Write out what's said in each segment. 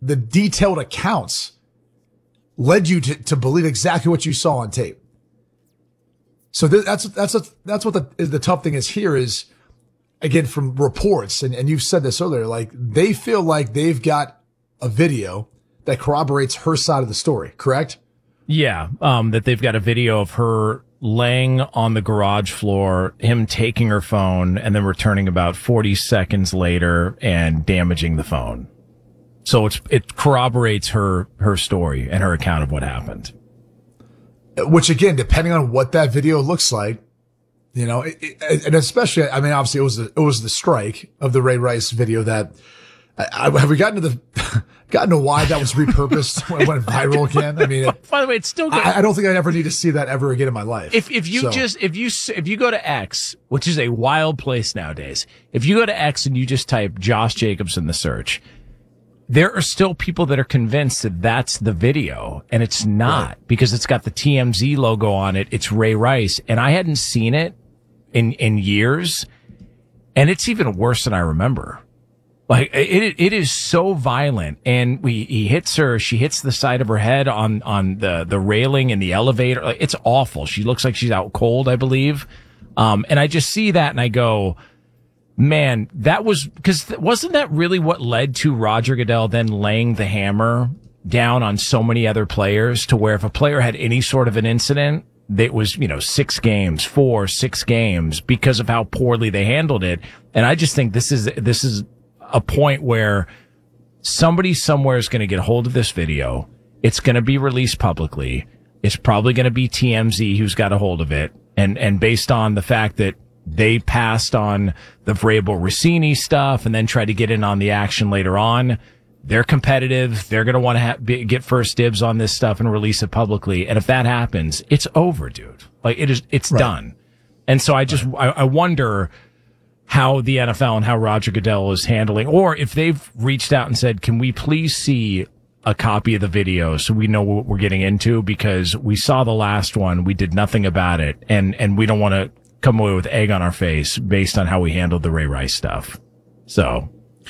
the detailed accounts led you to believe exactly what you saw on tape. So that's what the tough thing is here is, again, from reports, and you've said this earlier, like they feel like they've got a video that corroborates her side of the story, correct? Yeah, that they've got a video of her laying on the garage floor, him taking her phone and then returning about 40 seconds later and damaging the phone. So it corroborates her story and her account of what happened. Which again, depending on what that video looks like, you know, and especially, I mean, obviously it was the strike of the Ray Rice video that have we gotten to why that was repurposed when it went viral again? I mean, by the way, it's still good. I don't think I ever need to see that ever again in my life. If you go to X, which is a wild place nowadays, if you go to X and you just type Josh Jacobs in the search, there are still people that are convinced that that's the video, and it's not, right, because it's got the TMZ logo on it. It's Ray Rice, and I hadn't seen it in years, and it's even worse than I remember. Like it is so violent, and he hits her. She hits the side of her head on the railing in the elevator. Like, it's awful. She looks like she's out cold, I believe. And I just see that and I go, man, that was because wasn't that really what led to Roger Goodell then laying the hammer down on so many other players, to where if a player had any sort of an incident, it was, 6 games, 6 games, because of how poorly they handled it. And I just think this is a point where somebody somewhere is going to get a hold of this video. It's going to be released publicly. It's probably going to be TMZ who's got a hold of it. And based on the fact that they passed on the Vrabel Rossini stuff and then tried to get in on the action later on, they're competitive. They're going to want to get first dibs on this stuff and release it publicly. And if that happens, it's over, dude. Like it's right, done. And so I wonder how the NFL and how Roger Goodell is handling, or if they've reached out and said, can we please see a copy of the video so we know what we're getting into, because we saw the last one, we did nothing about it, and we don't want to come away with egg on our face based on how we handled the Ray Rice stuff. So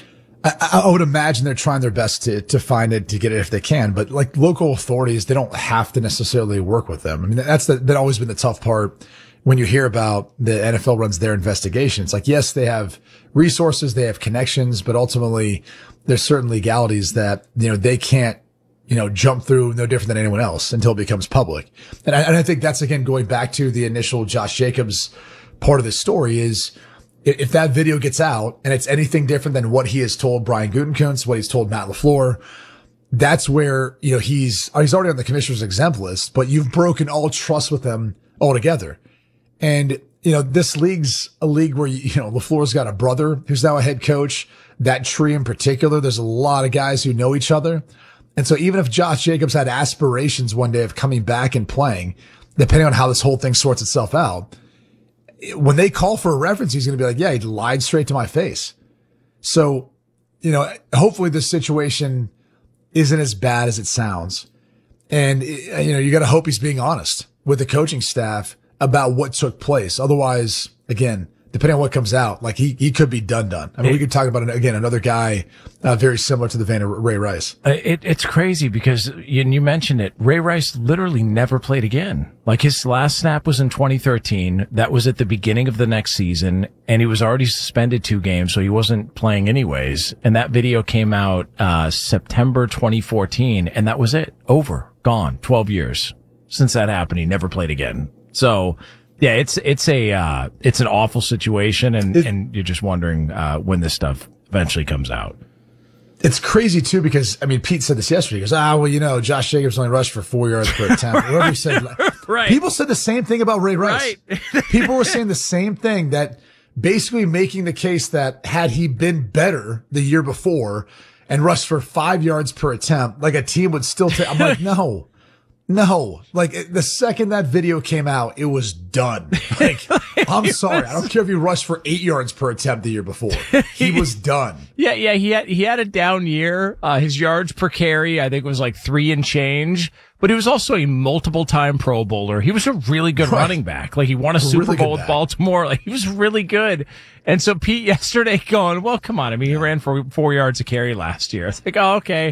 I would imagine they're trying their best to find it, to get it if they can, but like local authorities, they don't have to necessarily work with them. I mean, that's always been the tough part. When you hear about the NFL runs their investigation, it's like, yes, they have resources, they have connections, but ultimately there's certain legalities that, they can't, jump through no different than anyone else until it becomes public. And I think that's, again, going back to the initial Josh Jacobs part of the story is if that video gets out and it's anything different than what he has told Brian Gutekunst, what he's told Matt LaFleur, that's where, he's already on the commissioner's exempt list, but you've broken all trust with them altogether. And, this league's a league where, LaFleur's got a brother who's now a head coach. That tree in particular, there's a lot of guys who know each other. And so even if Josh Jacobs had aspirations one day of coming back and playing, depending on how this whole thing sorts itself out, when they call for a reference, he's going to be like, yeah, he lied straight to my face. So, hopefully this situation isn't as bad as it sounds. And, you got to hope he's being honest with the coaching staff about what took place. Otherwise, again, depending on what comes out, like he could be done. I mean, we could talk about again, another guy, very similar to the vein of Ray Rice. It's crazy because you mentioned it. Ray Rice literally never played again. Like his last snap was in 2013. That was at the beginning of the next season, and he was already suspended 2 games, so he wasn't playing anyways. And that video came out, September 2014, and that was it. Over. Gone. 12 years since that happened. He never played again. So, yeah, it's an awful situation, and you're just wondering when this stuff eventually comes out. It's crazy too because Pete said this yesterday. He goes, Josh Jacobs only rushed for 4 yards per attempt. Whatever he said. Right. People said the same thing about Ray Rice. Right. People were saying the same thing, that basically making the case that had he been better the year before and rushed for 5 yards per attempt, like a team would still take. I'm like, no. Like the second that video came out, it was done. Like, I'm sorry. I don't care if he rushed for 8 yards per attempt the year before. He was done. Yeah. He had a down year. His yards per carry, I think, was like 3 and change, but he was also a multiple time Pro Bowler. He was a really good running back. Like he won a Super Bowl with Baltimore. Like he was really good. And so Pete yesterday going, well, come on. He ran for 4 yards a carry last year. It's like, oh, okay.